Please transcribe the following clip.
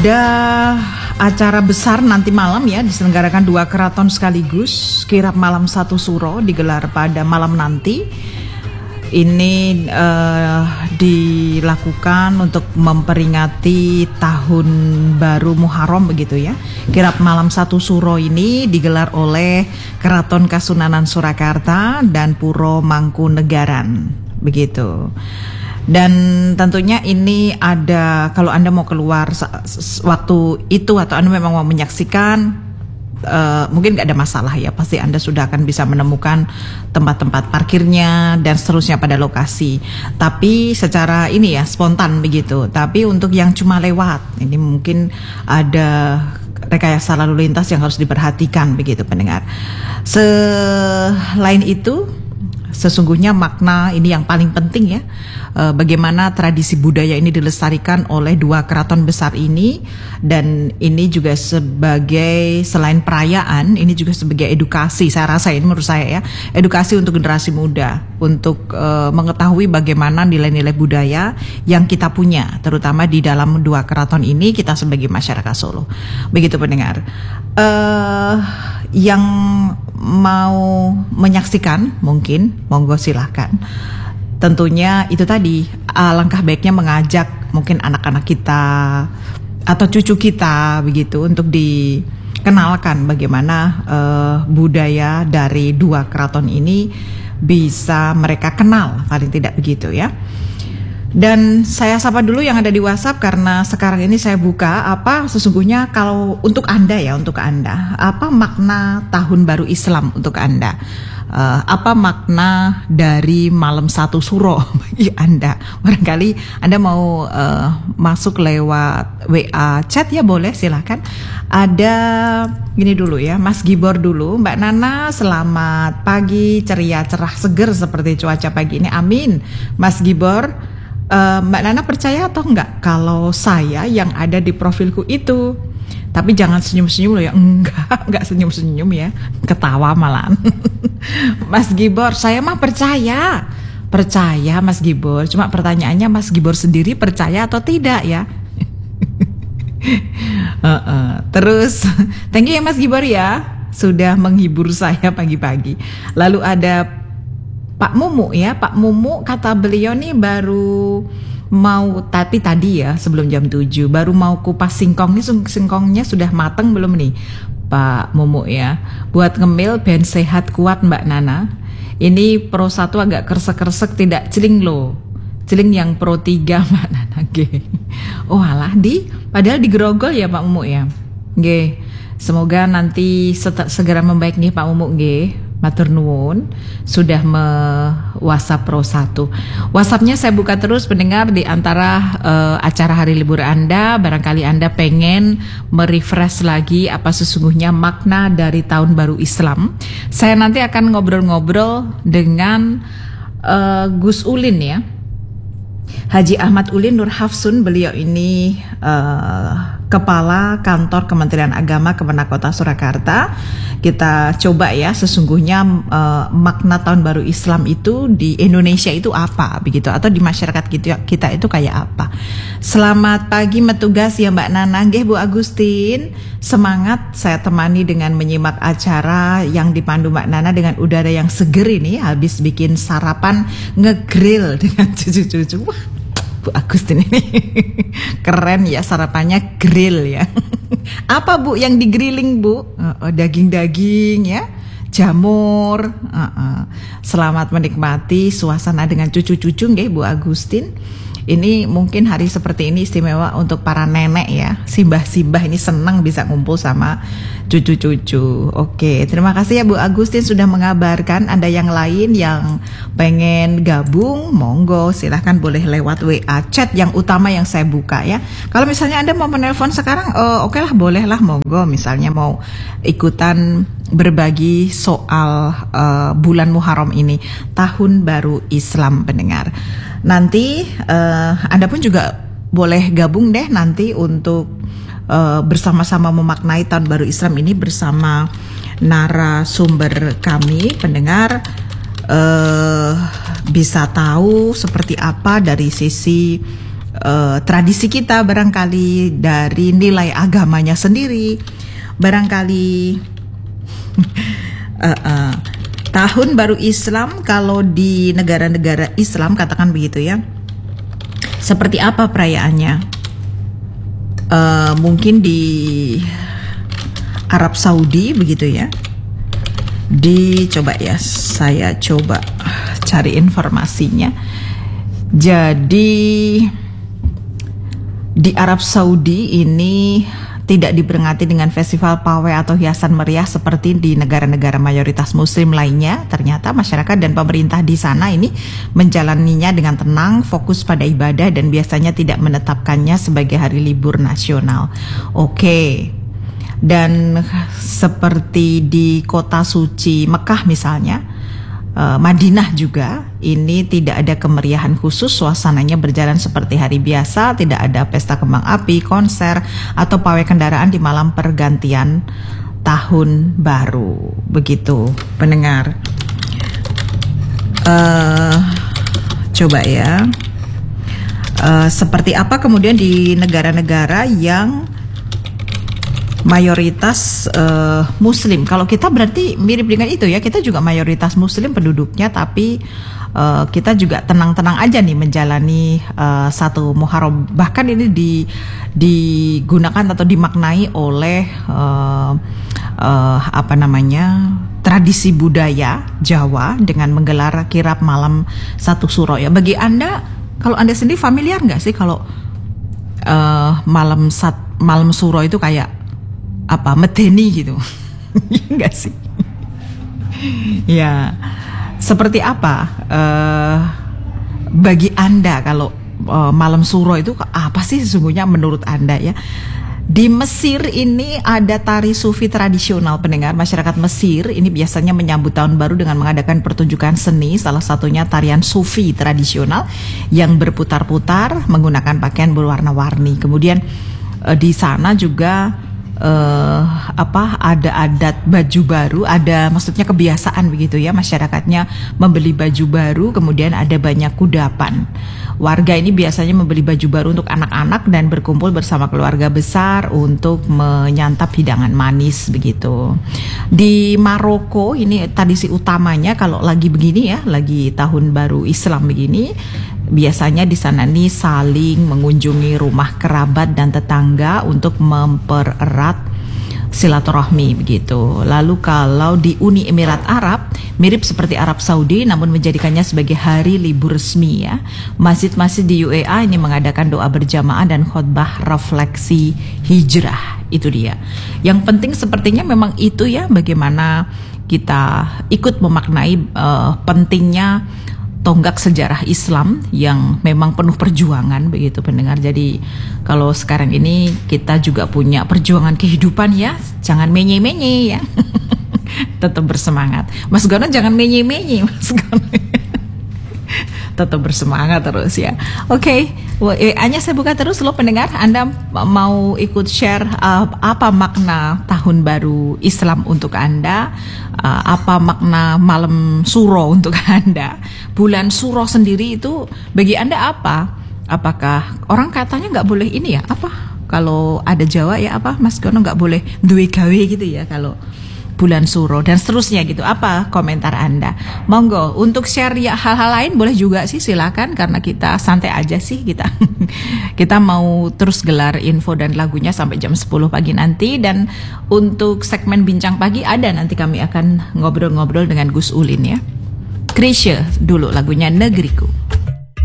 Ada acara besar nanti malam ya, diselenggarakan 2 keraton sekaligus. Kirap malam 1 suro digelar pada malam nanti. Ini dilakukan untuk memperingati tahun baru Muharram begitu ya. Kirap malam 1 suro ini digelar oleh Keraton Kasunanan Surakarta dan Puro Mangkunegaran begitu. Dan tentunya ini ada, kalau Anda mau keluar waktu itu atau Anda memang mau menyaksikan, mungkin gak ada masalah ya, pasti Anda sudah akan bisa menemukan tempat-tempat parkirnya dan seterusnya pada lokasi. Tapi secara ini ya spontan begitu. Tapi untuk yang cuma lewat, ini mungkin ada rekayasa lalu lintas yang harus diperhatikan begitu pendengar. Selain itu, sesungguhnya makna ini yang paling penting ya, bagaimana tradisi budaya ini dilestarikan oleh 2 keraton besar ini. Dan ini juga sebagai, selain perayaan, ini juga sebagai edukasi, saya rasa ini menurut saya ya, edukasi untuk generasi muda, untuk mengetahui bagaimana nilai-nilai budaya yang kita punya, terutama di dalam 2 keraton ini, kita sebagai masyarakat Solo. Begitu pendengar. Yang mau menyaksikan mungkin monggo silahkan. Tentunya itu tadi, alangkah baiknya mengajak mungkin anak-anak kita atau cucu kita begitu untuk dikenalkan bagaimana budaya dari 2 keraton ini bisa mereka kenal, paling tidak begitu ya. Dan saya sapa dulu yang ada di WhatsApp karena sekarang ini saya buka apa sesungguhnya kalau untuk Anda ya, untuk Anda, apa makna tahun baru Islam untuk Anda? Apa makna dari malam 1 suro bagi Anda? Barangkali Anda mau masuk lewat WA chat ya, boleh silahkan. Ada gini dulu ya, Mas Gibor dulu. Mbak Nana, selamat pagi, ceria, cerah, seger seperti cuaca pagi ini. Amin. Mas Gibor, Mbak Nana percaya atau enggak kalau saya yang ada di profilku itu? Tapi jangan senyum-senyum loh ya. Enggak senyum-senyum ya, ketawa malahan. Mas Gibor, saya mah percaya Mas Gibor. Cuma pertanyaannya Mas Gibor sendiri percaya atau tidak ya. Terus thank you ya Mas Gibor ya, sudah menghibur saya pagi-pagi. Lalu ada Pak Mumu ya, Pak Mumu kata beliau nih baru mau, tapi tadi ya sebelum jam 7 baru mau kupas singkong. Nih singkongnya sudah mateng belum nih Pak Mumu ya? Buat ngemil ben sehat kuat Mbak Nana. Ini Pro 1 agak kresek-kresek tidak celing loh. Celing yang Pro 3 Mbak Nana G. Oh alah padahal digerogol ya Pak Mumu ya. G. Semoga nanti segera membaik nih Pak Mumu G. Matur nuwun sudah WhatsApp Pro 1. WhatsAppnya saya buka terus pendengar di antara acara hari libur Anda. Barangkali Anda pengen merefresh lagi apa sesungguhnya makna dari tahun baru Islam. Saya nanti akan ngobrol-ngobrol dengan Gus Ulin ya, Haji Ahmad Ulin Nur Hafsun. Beliau ini Kepala Kantor Kementerian Agama Kemenak Kota Surakarta. Kita coba ya sesungguhnya makna tahun baru Islam itu di Indonesia itu apa begitu, atau di masyarakat kita itu kayak apa. Selamat pagi metugas ya Mbak Nana. Nggih Bu Agustin, semangat saya temani dengan menyimak acara yang dipandu Mbak Nana dengan udara yang seger ini, habis bikin sarapan ngegrill dengan cucu-cucu. Wah, Bu Agustin ini keren ya, sarapannya grill ya. Apa Bu yang digrilling Bu? Daging-daging ya, jamur. Selamat menikmati suasana dengan cucu-cucu nggih Bu Agustin. Ini mungkin hari seperti ini istimewa untuk para nenek ya. Simbah-simbah ini senang bisa ngumpul sama cucu-cucu. Oke, terima kasih ya Bu Agustin sudah mengabarkan. Ada yang lain yang pengen gabung, monggo silahkan boleh lewat WA chat yang utama yang saya buka ya. Kalau misalnya Anda mau menelpon sekarang, oke lah, boleh lah, monggo. Misalnya mau ikutan berbagi soal bulan Muharram ini, tahun baru Islam pendengar. Nanti Anda pun juga boleh gabung deh nanti untuk bersama-sama memaknai tahun baru Islam ini bersama narasumber kami pendengar, bisa tahu seperti apa dari sisi tradisi kita, barangkali dari nilai agamanya sendiri, barangkali tahun baru Islam kalau di negara-negara Islam, katakan begitu ya, seperti apa perayaannya? Mungkin di Arab Saudi begitu ya. Coba ya, saya coba cari informasinya. Jadi di Arab Saudi ini tidak diperingati dengan festival pawai atau hiasan meriah seperti di negara-negara mayoritas muslim lainnya. Ternyata masyarakat dan pemerintah di sana ini menjalaninya dengan tenang, fokus pada ibadah dan biasanya tidak menetapkannya sebagai hari libur nasional. Oke. Dan seperti di kota suci Mekah misalnya, Madinah juga, ini tidak ada kemeriahan khusus, suasananya berjalan seperti hari biasa, tidak ada pesta kembang api, konser, atau pawai kendaraan di malam pergantian tahun baru. Begitu, pendengar. Coba ya, seperti apa kemudian di negara-negara yang mayoritas muslim. Kalau kita berarti mirip dengan itu ya, kita juga mayoritas muslim penduduknya, tapi kita juga tenang-tenang aja nih menjalani satu Muharram. Bahkan ini digunakan atau dimaknai oleh tradisi budaya Jawa dengan menggelar kirab malam satu suro ya. Bagi Anda, kalau Anda sendiri familiar nggak sih kalau malam suro itu kayak apa, medeni gitu? Enggak sih? Ya, seperti apa bagi Anda kalau malam suro itu apa sih sesungguhnya menurut Anda ya? Di Mesir ini ada tari sufi tradisional, pendengar. Masyarakat Mesir ini biasanya menyambut tahun baru dengan mengadakan pertunjukan seni, salah satunya tarian sufi tradisional yang berputar-putar menggunakan pakaian berwarna-warni. Kemudian di sana juga ada adat baju baru, ada maksudnya kebiasaan begitu ya, masyarakatnya membeli baju baru, kemudian ada banyak kudapan. Warga ini biasanya membeli baju baru untuk anak-anak dan berkumpul bersama keluarga besar untuk menyantap hidangan manis begitu. Di Maroko ini tradisi utamanya kalau lagi begini ya, lagi tahun baru Islam begini, biasanya di sana nih saling mengunjungi rumah kerabat dan tetangga untuk mempererat silaturahmi begitu. Lalu kalau di Uni Emirat Arab mirip seperti Arab Saudi namun menjadikannya sebagai hari libur resmi ya. Masjid-masjid di UEA ini mengadakan doa berjamaah dan khutbah refleksi hijrah. Itu dia. Yang penting sepertinya memang itu ya, bagaimana kita ikut memaknai pentingnya tonggak sejarah Islam yang memang penuh perjuangan begitu pendengar. Jadi kalau sekarang ini kita juga punya perjuangan kehidupan ya, jangan menye-menye ya. Tetap bersemangat. Mas Gono jangan menye-menye Mas Gono. Tetap bersemangat terus ya. Oke, WA-nya saya buka terus loh pendengar. Anda mau ikut share apa makna tahun baru Islam untuk Anda? Apa makna malam suro untuk Anda? Bulan suro sendiri itu bagi Anda apa? Apakah orang katanya nggak boleh ini ya? Apa? Kalau ada Jawa ya apa? Mas Gono nggak boleh duwe gawe gitu ya kalau bulan suro dan seterusnya gitu. Apa komentar Anda? Monggo untuk share ya, hal-hal lain boleh juga sih, silakan, karena kita santai aja sih kita. Kita mau terus gelar info dan lagunya sampai jam 10 pagi nanti, dan untuk segmen bincang pagi ada nanti kami akan ngobrol-ngobrol dengan Gus Ulin ya. Krisya dulu lagunya Negeriku.